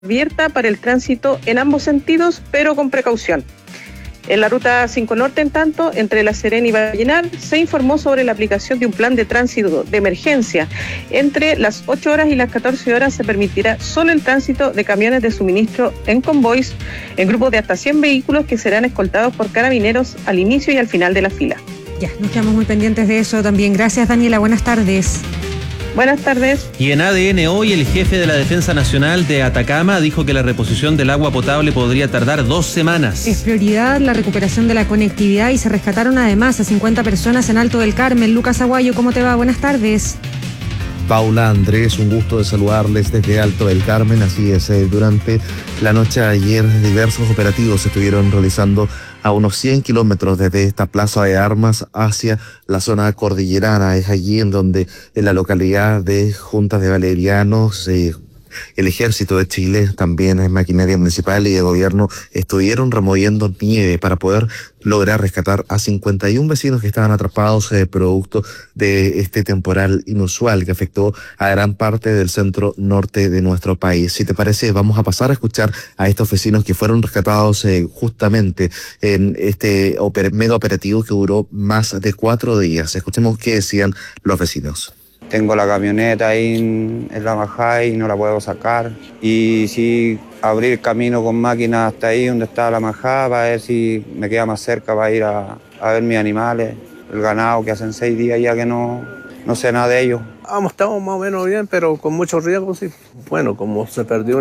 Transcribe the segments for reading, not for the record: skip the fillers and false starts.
abierta para el tránsito en ambos sentidos, pero con precaución. En la ruta 5 Norte, en tanto, entre La Serena y Vallenar, se informó sobre la aplicación de un plan de tránsito de emergencia. Entre las 8 horas y las 14 horas se permitirá solo el tránsito de camiones de suministro en convoys, en grupos de hasta 100 vehículos que serán escoltados por carabineros al inicio y al final de la fila. Ya, nos quedamos muy pendientes de eso también. Gracias, Daniela. Buenas tardes. Buenas tardes. Y en ADN hoy el jefe de la Defensa Nacional de Atacama dijo que la reposición del agua potable podría tardar 2 semanas. Es prioridad la recuperación de la conectividad y se rescataron además a 50 personas en Alto del Carmen. Lucas Aguayo, ¿cómo te va? Buenas tardes. Paula, Andrés, un gusto de saludarles desde Alto del Carmen. Así es, durante la noche de ayer diversos operativos se estuvieron realizando a unos 100 kilómetros desde esta plaza de armas hacia la zona cordillerana. Es allí en donde en la localidad de Juntas de Valerianos, el Ejército de Chile, también es maquinaria municipal y de gobierno, estuvieron removiendo nieve para poder lograr rescatar a 51 vecinos que estaban atrapados producto de este temporal inusual que afectó a gran parte del centro norte de nuestro país. Si te parece, vamos a pasar a escuchar a estos vecinos que fueron rescatados justamente en este mega operativo que duró más de 4 días. Escuchemos qué decían los vecinos. Tengo la camioneta ahí en la bajada y no la puedo sacar. Y sí, abrir camino con máquinas hasta ahí donde está la majada para ver si me queda más cerca para ir a ver mis animales, el ganado, que hacen 6 días ya que no sé nada de ellos. Estamos más o menos bien, pero con muchos riesgos, sí. Bueno, como se perdió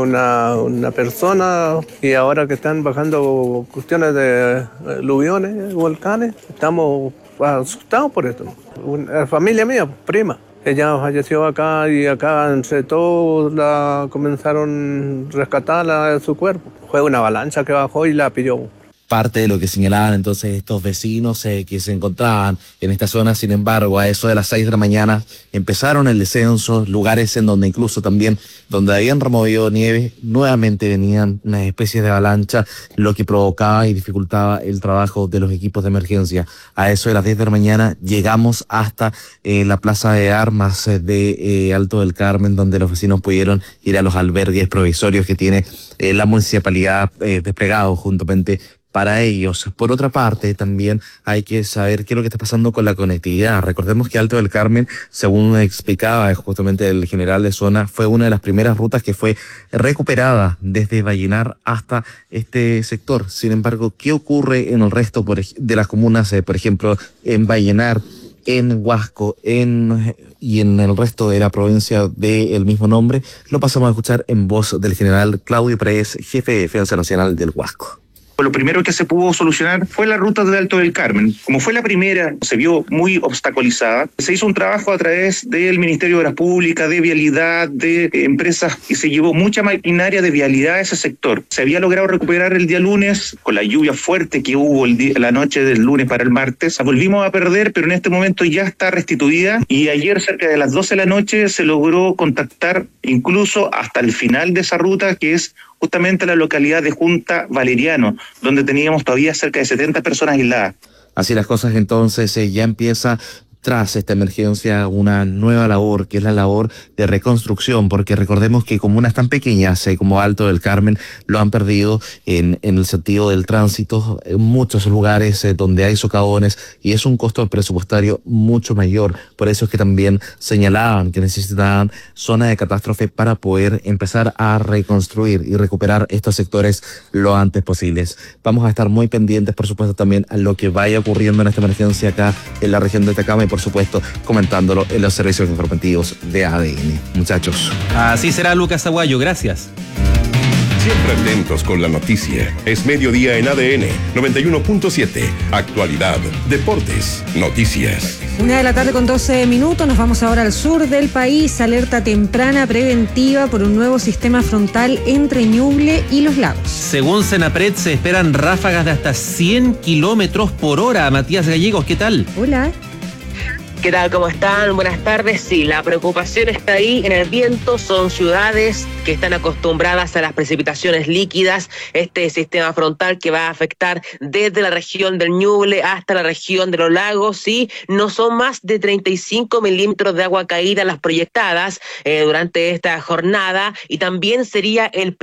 una persona y ahora que están bajando cuestiones de aluviones, volcanes, estamos asustados por esto. La familia mía, prima, ella falleció acá y acá entre todos comenzaron a rescatarla de su cuerpo. Fue una avalancha que bajó y la pilló. Parte de lo que señalaban entonces estos vecinos que se encontraban en esta zona. Sin embargo, a eso de las 6 de la mañana empezaron el descenso, lugares en donde incluso también donde habían removido nieve, nuevamente venían una especie de avalancha, lo que provocaba y dificultaba el trabajo de los equipos de emergencia. A eso de las 10 de la mañana llegamos hasta la plaza de armas de Alto del Carmen, donde los vecinos pudieron ir a los albergues provisorios que tiene la municipalidad desplegado juntamente para ellos. Por otra parte, también hay que saber qué es lo que está pasando con la conectividad. Recordemos que Alto del Carmen, según explicaba justamente el general de zona, fue una de las primeras rutas que fue recuperada desde Vallenar hasta este sector. Sin embargo, ¿qué ocurre en el resto de las comunas, por ejemplo, en Vallenar, en Huasco, y en el resto de la provincia del mismo nombre? Lo pasamos a escuchar en voz del general Claudio Pérez, jefe de Defensa Nacional del Huasco. Lo primero que se pudo solucionar fue la ruta de Alto del Carmen. Como fue la primera, se vio muy obstaculizada. Se hizo un trabajo a través del Ministerio de Obras Públicas, de Vialidad, de empresas, y se llevó mucha maquinaria de vialidad a ese sector. Se había logrado recuperar el día lunes, con la lluvia fuerte que hubo la noche del lunes para el martes. La volvimos a perder, pero en este momento ya está restituida. Y ayer, cerca de las 12 de la noche, se logró contactar incluso hasta el final de esa ruta, que es justamente la localidad de Junta Valeriano, donde teníamos todavía cerca de 70 personas aisladas. Así las cosas, entonces ya empieza tras esta emergencia una nueva labor, que es la labor de reconstrucción, porque recordemos que comunas tan pequeñas como Alto del Carmen lo han perdido en el sentido del tránsito, en muchos lugares donde hay socavones, y es un costo presupuestario mucho mayor. Por eso es que también señalaban que necesitaban zona de catástrofe para poder empezar a reconstruir y recuperar estos sectores lo antes posibles. Vamos a estar muy pendientes, por supuesto, también a lo que vaya ocurriendo en esta emergencia acá en la región de Atacama, y por supuesto comentándolo en los servicios informativos de ADN. Muchachos. Así será, Lucas Aguayo, gracias. Siempre atentos con la noticia. Es mediodía en ADN 91.7. Actualidad, deportes, noticias. 1:12 p.m. Nos vamos ahora al sur del país. Alerta temprana preventiva por un nuevo sistema frontal entre Ñuble y Los Lagos. Según Senapred, se esperan ráfagas de hasta 100 kilómetros por hora. Matías Gallegos, ¿qué tal? Hola. ¿Qué tal? ¿Cómo están? Buenas tardes. Sí, la preocupación está ahí en el viento. Son ciudades que están acostumbradas a las precipitaciones líquidas. Este sistema frontal que va a afectar desde la región del Ñuble hasta la región de los lagos. Y no son más de 35 milímetros de agua caída las proyectadas durante esta jornada. Y también sería el